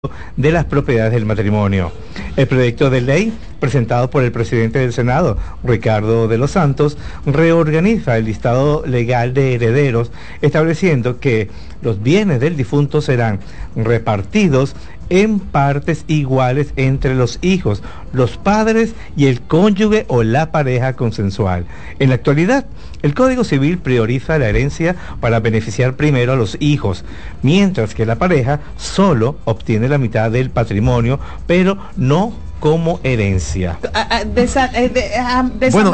de las propiedades del matrimonio. El proyecto de ley presentado por el presidente del Senado, Ricardo de los Santos, reorganiza el listado legal de herederos, estableciendo que los bienes del difunto serán repartidos en partes iguales entre los hijos, los padres y el cónyuge o la pareja consensual. En la actualidad, el Código Civil prioriza la herencia para beneficiar primero a los hijos, mientras que la pareja solo obtiene la mitad del patrimonio, pero no como herencia. Bueno,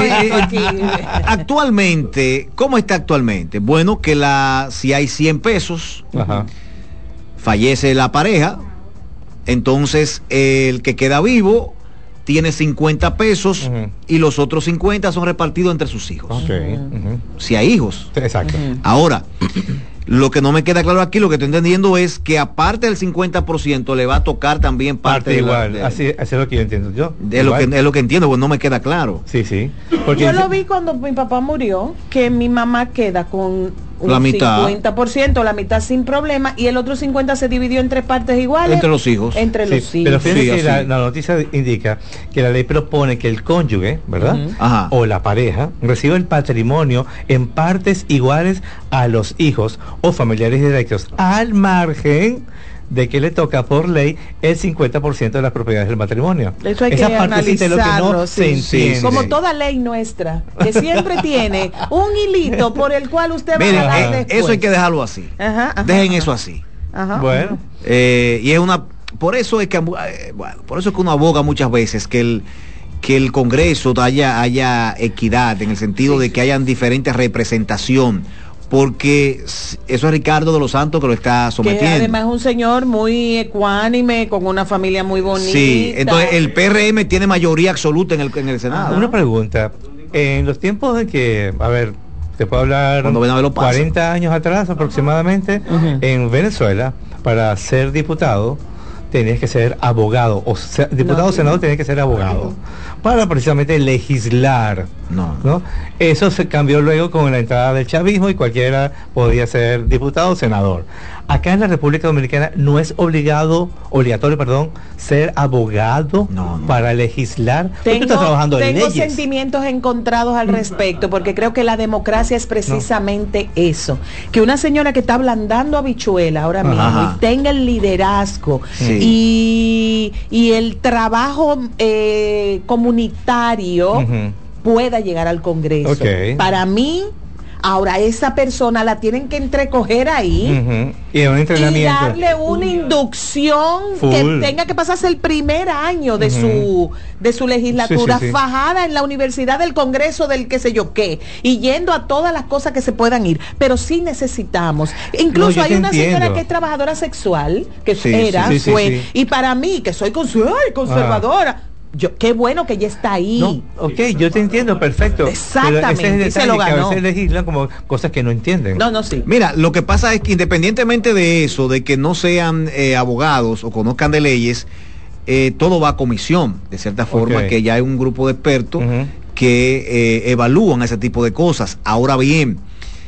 actualmente, ¿cómo está actualmente? Bueno, que si hay 100 pesos, Ajá. fallece la pareja, entonces el que queda vivo tiene 50 pesos y los otros 50 son repartidos entre sus hijos. Okay. Si hay hijos. Exacto. Ahora, lo que no me queda claro aquí, lo que estoy entendiendo es que aparte del 50% le va a tocar también parte igual. Así es lo que yo entiendo. Es lo que entiendo, pues no me queda claro. Sí. Porque yo lo vi cuando mi papá murió, que mi mamá queda con la mitad. 50%, la mitad sin problema, y el otro 50% se dividió en 3 partes iguales. Entre los hijos. Entre los hijos. Pero fíjate que la noticia indica que la ley propone que el cónyuge, ¿verdad? Ajá. O la pareja reciba el patrimonio en partes iguales a los hijos o familiares directos, al margen de que le toca por ley el 50% de las propiedades del matrimonio. Eso hay que analizarlo, lo que no se entiende. Como toda ley nuestra, que siempre tiene un hilito por el cual usted va a ganar después. Eso hay que dejarlo así. Dejen eso así. Bueno. Y es por eso es que uno aboga muchas veces que el Congreso haya equidad, en el sentido de que hayan diferentes representación, porque eso es Ricardo de los Santos que lo está sometiendo. Que además es un señor muy ecuánime, con una familia muy bonita. Sí, entonces el PRM tiene mayoría absoluta en el Senado. Una pregunta, en los tiempos en que, te puedo hablar 40 años atrás aproximadamente, en Venezuela, para ser diputado tenías que ser abogado, o sea, diputado o senador tenía que ser abogado, para precisamente legislar. ¿No? Eso se cambió luego con la entrada del chavismo y cualquiera podía ser diputado o senador. Acá en la República Dominicana no es obligatorio, ser abogado para legislar. Tú estás trabajando en leyes. Tengo sentimientos encontrados al respecto, porque creo que la democracia es precisamente eso, que una señora que está ablandando habichuela ahora mismo y tenga el liderazgo y el trabajo comunitario pueda llegar al Congreso. Para mí, ahora esa persona la tienen que entrecoger ahí y darle una inducción que tenga que pasarse el primer año de su legislatura fajada en la universidad, del Congreso, del qué sé yo qué, y yendo a todas las cosas que se puedan ir. Pero sí necesitamos. Incluso hay una señora que es trabajadora sexual, que fue, y para mí, que soy conservadora, qué bueno que ella está ahí. Yo te entiendo, perfecto. Exactamente, se lo ganó. Que a veces legislan como cosas que no entienden. Mira, lo que pasa es que independientemente de eso, de que no sean abogados o conozcan de leyes, todo va a comisión, de cierta forma, que ya hay un grupo de expertos que evalúan ese tipo de cosas. Ahora bien,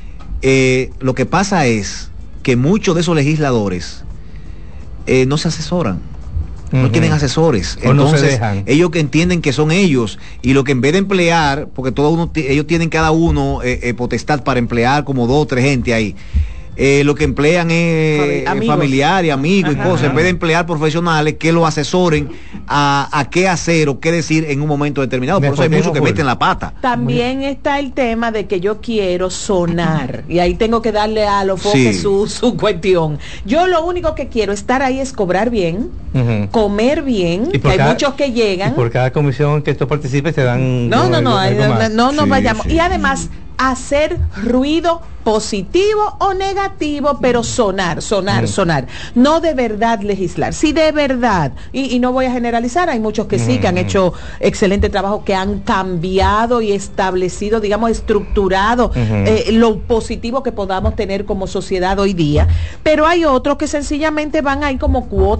lo que pasa es que muchos de esos legisladores no se asesoran. No tienen asesores, entonces ellos que entienden que son ellos, y lo que en vez de emplear, porque ellos tienen cada uno potestad para emplear como 2 o 3 gente ahí, lo que emplean es familiares, amigos y cosas, en vez de emplear profesionales que lo asesoren a qué hacer o qué decir en un momento determinado. Por eso hay muchos que meten la pata. También está el tema de que yo quiero sonar, y ahí tengo que darle a los foques su cuestión. Yo lo único que quiero estar ahí es cobrar bien, comer bien, que hay muchos que llegan. Y por cada comisión que tú participes te dan... No vayamos. Y además, hacer ruido positivo o negativo, pero sonar. No de verdad legislar. Sí, de verdad. Y no voy a generalizar, hay muchos que sí, que han hecho excelente trabajo, que han cambiado y establecido, digamos, estructurado lo positivo que podamos tener como sociedad hoy día. Pero hay otros que sencillamente van ahí como cuota.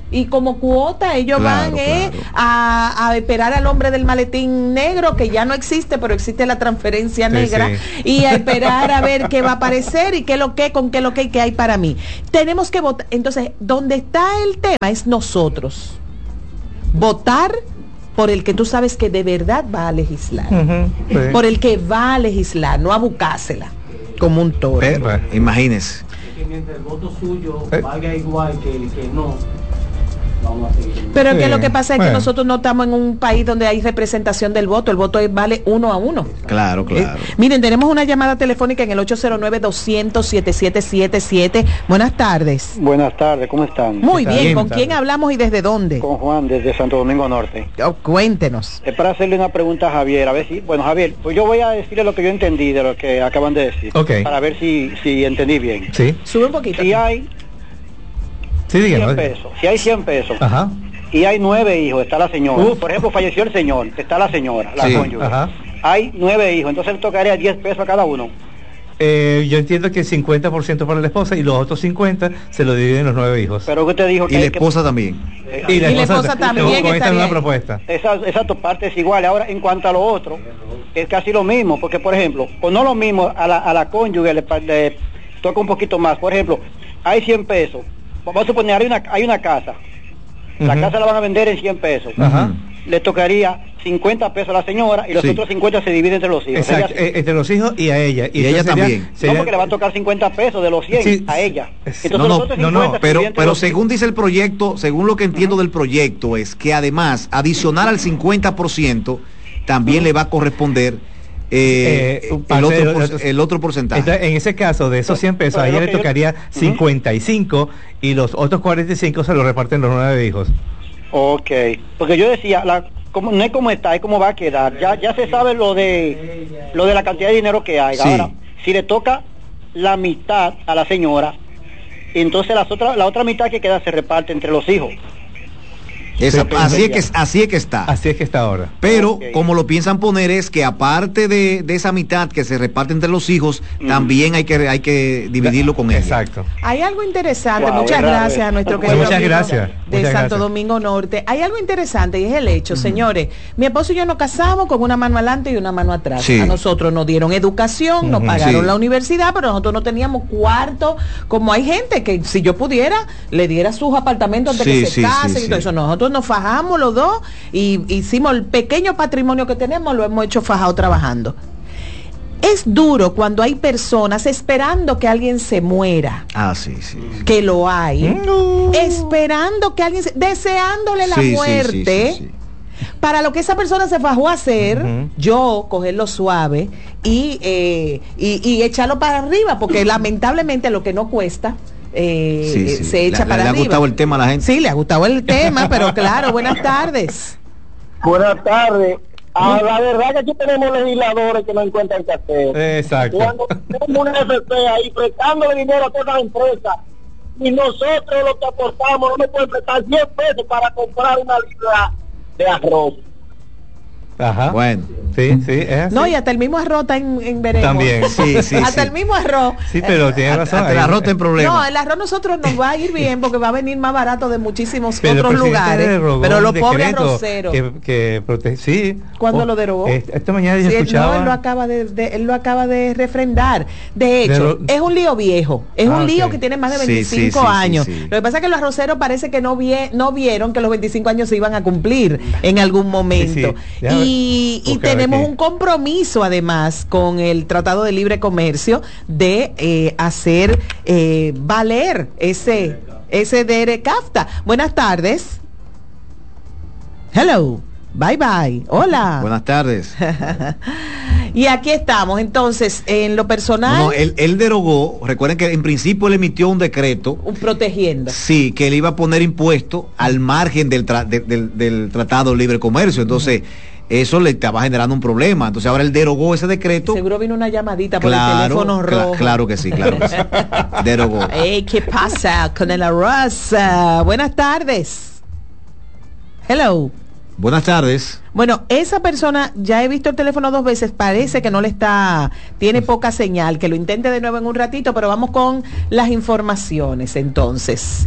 y como cuota ellos van a esperar al hombre del maletín negro, que ya no existe, pero existe la transferencia negra, y a esperar a ver qué va a aparecer y qué lo que, con qué lo que y qué hay para mí. Tenemos que votar. Entonces, donde está el tema es nosotros. Votar por el que tú sabes que de verdad va a legislar. Por el que va a legislar, no a buscársela como un toro. Imagínese. Que mientras el voto suyo valga igual que el que no, vamos a seguir. Pero que lo que pasa es que nosotros no estamos en un país donde hay representación del voto. El voto vale 1 a 1. Claro. Miren, tenemos una llamada telefónica en el 809-200-7777. Buenas tardes. Buenas tardes, ¿cómo están? Muy bien, ¿con quién hablamos y desde dónde? Con Juan, desde Santo Domingo Norte. Cuéntenos. Es para hacerle una pregunta a Javier, a ver si... Bueno, Javier, pues yo voy a decirle lo que yo entendí de lo que acaban de decir. Para ver si entendí bien. Sí. Sube un poquito. Si hay... Sí, díganos. 100 pesos. Si hay 100 pesos. Ajá. Y hay 9 hijos, está la señora. Por ejemplo, falleció el señor, está la señora, la cónyuge. Hay 9 hijos, entonces le tocaría 10 pesos a cada uno. Yo entiendo que el 50% para la esposa y los otros 50 se lo dividen los 9 hijos. Pero que usted dijo que... Y la esposa también. Y la esposa también. Con esta nueva propuesta. Exacto, parte es igual. Ahora, en cuanto a lo otro, es casi lo mismo, porque por ejemplo, o no lo mismo, a la cónyuge le toca un poquito más. Por ejemplo, hay 100 pesos. Vamos a suponer, hay una casa. La casa la van a vender en 100 pesos. Le tocaría 50 pesos a la señora y los otros 50 se dividen entre los hijos. Exacto, entre los hijos y a ella. Y ella también. No, porque le va a tocar 50 pesos de los 100 a ella. Entonces, pero según dice el proyecto, según lo que entiendo del proyecto, es que además, adicional al 50%, también le va a corresponder el otro porcentaje. Entonces, en ese caso, de esos 100 pesos, a ella le tocaría 55 y los otros 45 se los reparten los 9 hijos. Ok, porque yo decía, no es como está, es como va a quedar. Ya se sabe lo de la cantidad de dinero que hay. Ahora, si le toca la mitad a la señora, entonces la otra mitad que queda se reparte entre los hijos. Así es que está. Así es que está ahora. Pero como lo piensan poner es que aparte de esa mitad que se reparte entre los hijos, también hay que dividirlo con ella. Exacto. Hay algo interesante. Muchas gracias a nuestro querido de Santo Domingo Norte. Hay algo interesante y es el hecho, señores. Mi esposo y yo nos casamos con una mano adelante y una mano atrás. A nosotros nos dieron educación, nos pagaron la universidad, pero nosotros no teníamos cuarto, como hay gente que si yo pudiera le diera sus apartamentos antes que se casen y todo eso. Nosotros nos fajamos los dos y hicimos el pequeño patrimonio que tenemos, lo hemos hecho fajado trabajando. Es duro cuando hay personas esperando que alguien se muera. Que lo hay. Esperando que alguien deseándole la muerte. Para lo que esa persona se fajó a hacer, yo cogerlo suave y echarlo para arriba, porque lamentablemente lo que no cuesta se echa para arriba. ¿Le ha gustado el tema a la gente? Sí, le ha gustado el tema, pero claro, buenas tardes. Buenas tardes. La verdad que aquí tenemos legisladores que no encuentran qué hacer. Exacto. Cuando tenemos una FP ahí prestándole dinero a todas las empresas y nosotros lo que aportamos no me pueden prestar 10 pesos para comprar una libra de arroz. Ajá. Bueno. Sí, es así. No, y hasta el mismo arroz está en veremos. También. Hasta el mismo arroz. Sí, pero tiene razón. El arroz está en problema. No, el arroz nosotros nos va a ir bien porque va a venir más barato de muchísimos otros lugares. Pero los pobres arroceros. Sí. ¿Cuándo lo derogó? Esta mañana yo escuchaba. No, él lo acaba de refrendar. De hecho, es un lío viejo. Es un lío que tiene más de 25 años. Lo que pasa es que los arroceros parece que no vieron que los 25 años se iban a cumplir en algún momento. Y tenemos un compromiso además con el Tratado de Libre Comercio de hacer valer ese DERE-CAFTA. Buenas tardes. Hello. Bye bye. Hola. Buenas tardes. Y aquí estamos, entonces, en lo personal. No, él derogó, recuerden que en principio él emitió un decreto. Protegiendo. Sí, que él iba a poner impuesto al margen del Tratado de Libre Comercio. Entonces, eso le estaba generando un problema. Entonces ahora él derogó ese decreto. Seguro vino una llamadita por el teléfono rojo. Claro que sí. Derogó. Hey, ¿qué pasa con el arroz? Buenas tardes. Hello. Buenas tardes. Bueno, esa persona, ya he visto el teléfono 2 veces, parece que no le tiene poca señal, que lo intente de nuevo en un ratito, pero vamos con las informaciones entonces.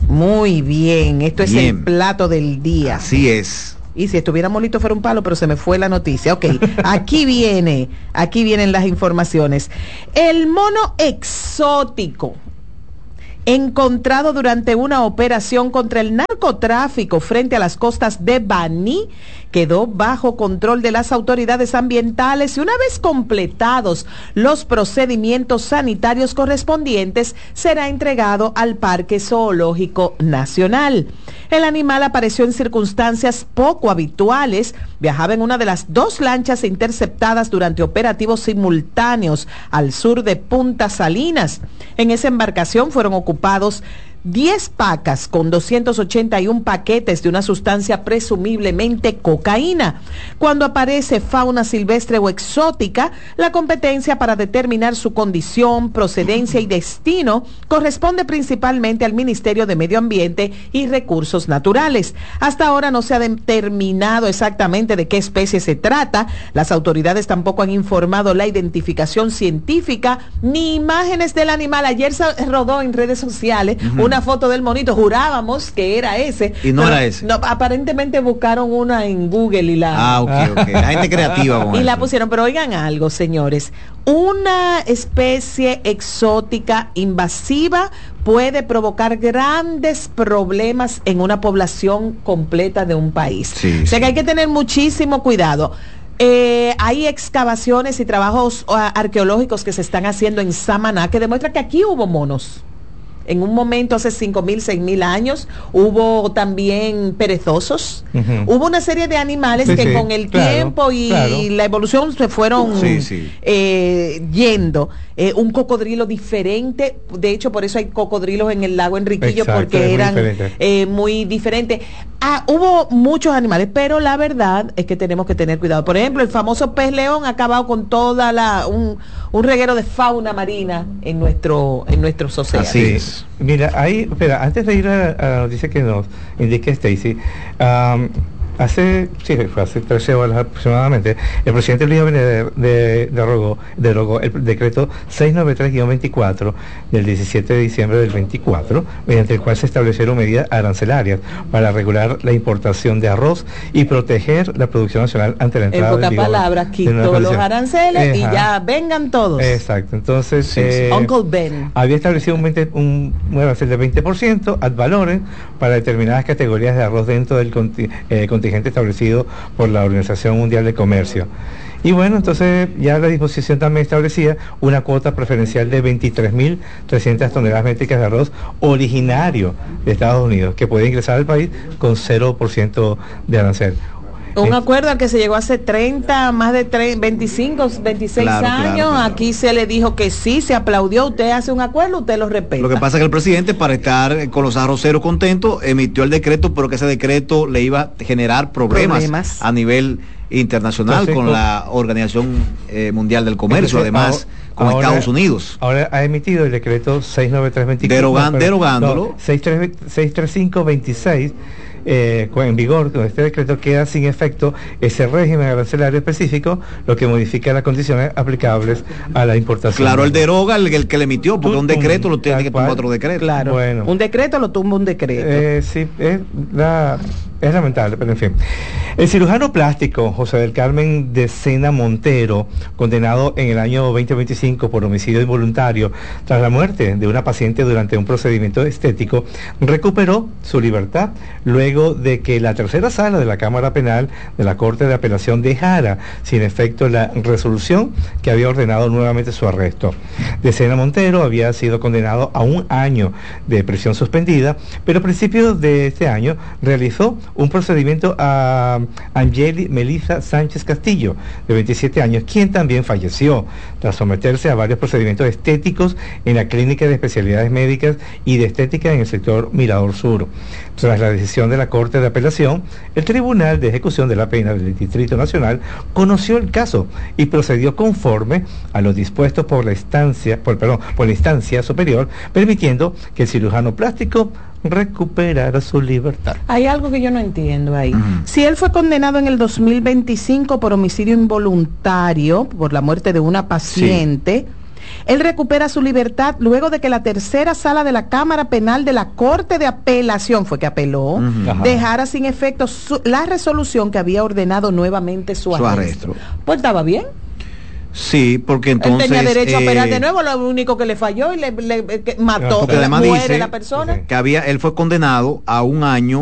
Muy bien, esto es Bien. el plato del día. Así es. Y si estuviera molito fuera un palo, pero se me fue la noticia. Ok, aquí vienen las informaciones. El mono exótico encontrado durante una operación contra el narcotráfico frente a las costas de Baní quedó bajo control de las autoridades ambientales y una vez completados los procedimientos sanitarios correspondientes será entregado al Parque Zoológico Nacional. El animal apareció en circunstancias poco habituales, viajaba en una de las 2 lanchas interceptadas durante operativos simultáneos al sur de Punta Salinas. En esa embarcación fueron ocupados 10 pacas con 281 paquetes de una sustancia presumiblemente cocaína. Cuando aparece fauna silvestre o exótica, la competencia para determinar su condición, procedencia y destino corresponde principalmente al Ministerio de Medio Ambiente y Recursos Naturales. Hasta ahora no se ha determinado exactamente de qué especie se trata. Las autoridades tampoco han informado la identificación científica ni imágenes del animal. Ayer se rodó en redes sociales una foto del monito, jurábamos que era ese. Y no era ese. No, aparentemente buscaron una en Google y la... Ok. La gente creativa con y eso. la pusieron, pero oigan algo, señores. Una especie exótica invasiva puede provocar grandes problemas en una población completa de un país. Sí, o sea que hay que tener muchísimo cuidado. Hay excavaciones y trabajos arqueológicos que se están haciendo en Samaná que demuestran que aquí hubo monos. En un momento, hace 5.000, 6.000 años, hubo también perezosos. Hubo una serie de animales que con el tiempo y la evolución se fueron yendo. Un cocodrilo diferente, de hecho por eso hay cocodrilos en el lago Enriquillo. Exacto, porque eran muy diferentes. Hubo muchos animales, pero la verdad es que tenemos que tener cuidado. Por ejemplo, el famoso pez león ha acabado con toda un reguero de fauna marina en nuestros océanos. Así es. Mira, antes de ir a la noticia que nos indica Stacy, hace 13 horas aproximadamente, el presidente Luis Abinader derogó el decreto 693-24 del 17 de diciembre del 24, mediante el cual se establecieron medidas arancelarias para regular la importación de arroz y proteger la producción nacional ante la entrada en pocas palabras, quitó los aranceles y ya vengan todos. Exacto, entonces Uncle Ben había establecido un arancel de 20% ad valorem para determinadas categorías de arroz dentro del contingente establecido por la Organización Mundial de Comercio. Y bueno, entonces ya la disposición también establecía una cuota preferencial de 23.300 toneladas métricas de arroz originario de Estados Unidos, que puede ingresar al país con 0% de arancel. Un acuerdo al que se llegó hace 25, 26 años. Claro. Aquí se le dijo que sí, se aplaudió. Usted hace un acuerdo, usted lo respeta. Lo que pasa es que el presidente, para estar con los arroceros contentos, emitió el decreto, pero que ese decreto le iba a generar problemas. A nivel internacional. Entonces, con la Organización Mundial del Comercio, además con Estados Unidos. Ahora ha emitido el decreto 693-24. Derogándolo. 635-26. En vigor, con este decreto queda sin efecto ese régimen arancelario específico, lo que modifica las condiciones aplicables a la importación. Claro, él deroga el que le emitió, porque un decreto lo tiene que tomar otro decreto. Claro, bueno. Un decreto lo tumba un decreto. Sí, es lamentable, pero en fin. El cirujano plástico José del Carmen de Sena Montero, condenado en el año 2025 por homicidio involuntario tras la muerte de una paciente durante un procedimiento estético, recuperó su libertad luego de que la tercera sala de la Cámara Penal de la Corte de Apelación dejara sin efecto la resolución que había ordenado nuevamente su arresto. De Sena Montero había sido condenado a 1 año de prisión suspendida, pero a principios de este año realizó un procedimiento a Angeli Melissa Sánchez Castillo, de 27 años, quien también falleció tras someterse a varios procedimientos estéticos en la Clínica de Especialidades Médicas y de Estética en el sector Mirador Sur. Tras la decisión de la Corte de Apelación, el Tribunal de Ejecución de la Pena del Distrito Nacional conoció el caso y procedió conforme a lo dispuesto por la instancia superior, permitiendo que el cirujano plástico recuperara su libertad. Hay algo que yo no entiendo ahí. Si él fue condenado en el 2025 por homicidio involuntario, por la muerte de una paciente, Él recupera su libertad luego de que la tercera sala de la Cámara Penal de la Corte de Apelación, fue que apeló, dejara sin efecto la resolución que había ordenado nuevamente su arresto. Pues estaba bien. Sí, porque entonces... Él tenía derecho a apelar de nuevo, lo único que le falló y le mató, porque además muere dice la persona. Que él fue condenado a 1 año